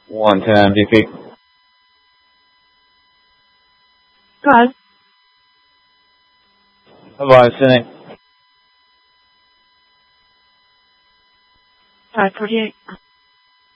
110 empty feet. Go ahead. Advise sending. 548.